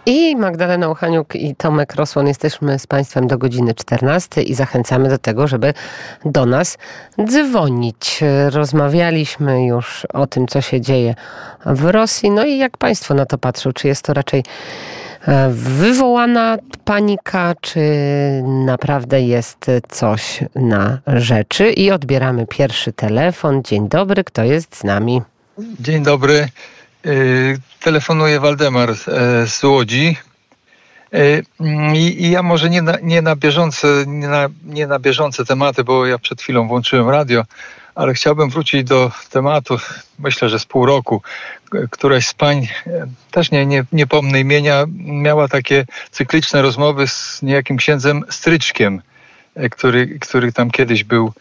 I Magdalena Uchaniuk i Tomek Rosłon jesteśmy z Państwem do godziny 14 i zachęcamy do tego, żeby do nas dzwonić. Rozmawialiśmy już o tym, co się dzieje w Rosji. No i jak Państwo na to patrzą? Czy jest to raczej wywołana panika, czy naprawdę jest coś na rzeczy? I odbieramy pierwszy telefon. Dzień dobry, kto jest z nami? Dzień dobry. Telefonuje Waldemar z Łodzi. I ja może nie na bieżące tematy, bo ja przed chwilą włączyłem radio, ale chciałbym wrócić do tematu, myślę, że z pół roku. Któraś z pań, też nie pomnę imienia, miała takie cykliczne rozmowy z niejakim księdzem Stryczkiem, który tam kiedyś był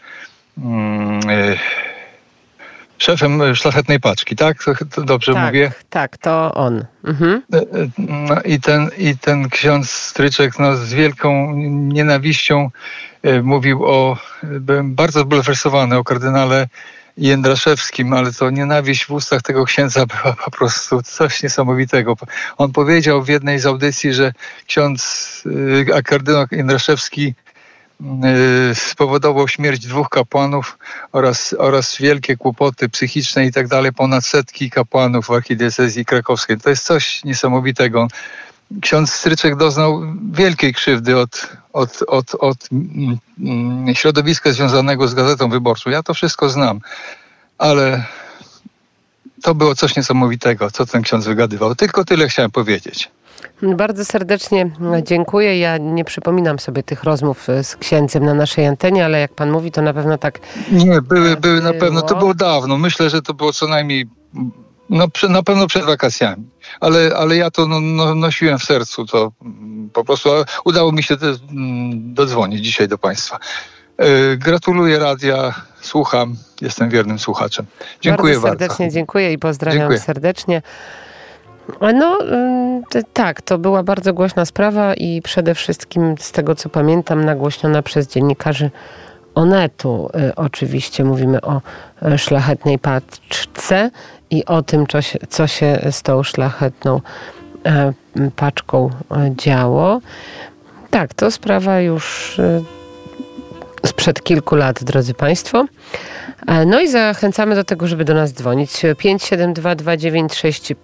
szefem Szlachetnej Paczki, tak? To dobrze mówię? Tak, to on. Mhm. No i ten ksiądz Stryczek z wielką nienawiścią mówił byłem bardzo zbulwersowany o kardynale Jędraszewskim, ale to nienawiść w ustach tego księdza była po prostu coś niesamowitego. On powiedział w jednej z audycji, że kardynał Jędraszewski spowodował śmierć 2 kapłanów oraz wielkie kłopoty psychiczne i tak dalej, ponad 100 kapłanów w archidiecezji krakowskiej. To jest coś niesamowitego. Ksiądz Stryczek doznał wielkiej krzywdy od środowiska związanego z Gazetą Wyborczą. Ja to wszystko znam, ale to było coś niesamowitego, co ten ksiądz wygadywał. Tylko tyle chciałem powiedzieć. Bardzo serdecznie dziękuję. Ja nie przypominam sobie tych rozmów z księdzem na naszej antenie, ale jak pan mówi, to na pewno tak. Nie, były na pewno. To było dawno. Myślę, że to było co najmniej na pewno przed wakacjami. Ale ja to nosiłem w sercu. To po prostu udało mi się dodzwonić dzisiaj do państwa. Gratuluję radia, słucham, jestem wiernym słuchaczem. Dziękuję bardzo. Serdecznie dziękuję i pozdrawiam serdecznie. No tak, to była bardzo głośna sprawa i przede wszystkim z tego, co pamiętam, nagłośniona przez dziennikarzy Onetu. Oczywiście mówimy o Szlachetnej Paczce i o tym, co się z tą szlachetną paczką działo. Tak, to sprawa już sprzed kilku lat, drodzy Państwo. No i zachęcamy do tego, żeby do nas dzwonić. 572 296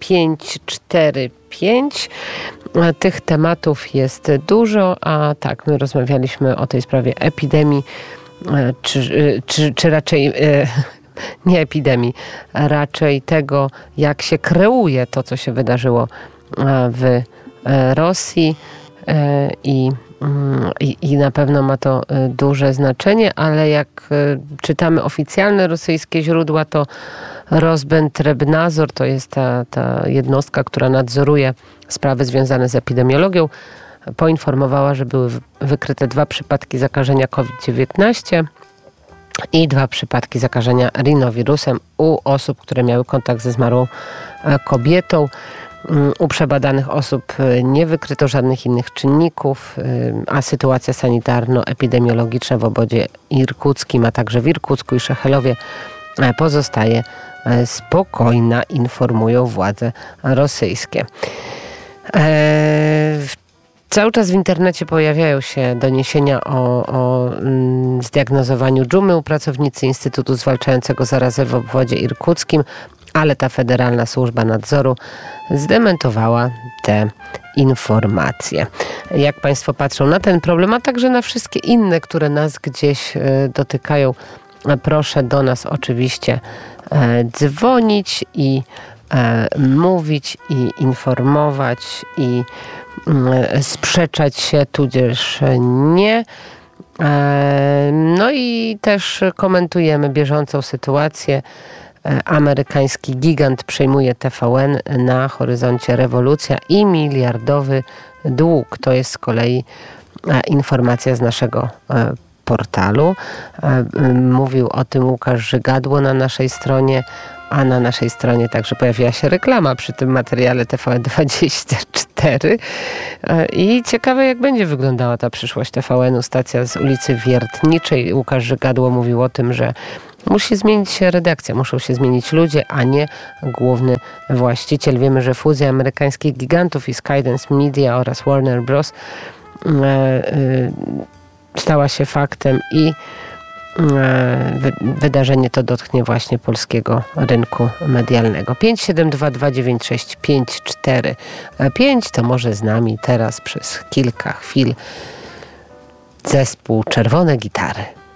545. Tych tematów jest dużo, a tak, my rozmawialiśmy o tej sprawie epidemii, czy raczej nie epidemii, raczej tego, jak się kreuje to, co się wydarzyło w Rosji i na pewno ma to duże znaczenie, ale jak czytamy oficjalne rosyjskie źródła, to Rosbędrebnadzor, to jest ta jednostka, która nadzoruje sprawy związane z epidemiologią, poinformowała, że były wykryte 2 przypadki zakażenia COVID-19 i 2 przypadki zakażenia rinowirusem u osób, które miały kontakt ze zmarłą kobietą. U przebadanych osób nie wykryto żadnych innych czynników, a sytuacja sanitarno-epidemiologiczna w obwodzie irkuckim, a także w Irkucku i Szechelowie pozostaje spokojna, informują władze rosyjskie. Cały czas w internecie pojawiają się doniesienia o zdiagnozowaniu dżumy u pracownicy Instytutu Zwalczającego Zarazę w obwodzie irkuckim, ale ta Federalna Służba Nadzoru zdementowała te informacje. Jak Państwo patrzą na ten problem, a także na wszystkie inne, które nas gdzieś dotykają, proszę do nas oczywiście dzwonić i mówić i informować i sprzeczać się, tudzież nie. No i też komentujemy bieżącą sytuację. Amerykański gigant przejmuje TVN, na horyzoncie rewolucja i miliardowy dług. To jest z kolei informacja z naszego portalu. Mówił o tym Łukasz Żygadło na naszej stronie, a na naszej stronie także pojawiła się reklama przy tym materiale TVN24. I ciekawe, jak będzie wyglądała ta przyszłość TVN-u. Stacja z ulicy Wiertniczej. Łukasz Żygadło mówił o tym, że Musi zmienić się redakcja, muszą się zmienić ludzie, a nie główny właściciel. Wiemy, że fuzja amerykańskich gigantów i Skydance Media oraz Warner Bros. Stała się faktem i wydarzenie to dotknie właśnie polskiego rynku medialnego. 572296545 to może z nami teraz przez kilka chwil zespół Czerwone Gitary.